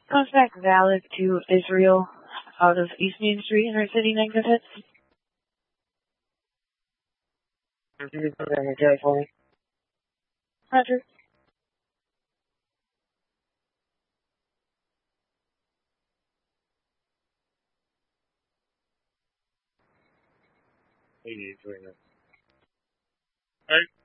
Contact valid to Israel out of East Main Street, Inner City, Negative. Roger. Alright.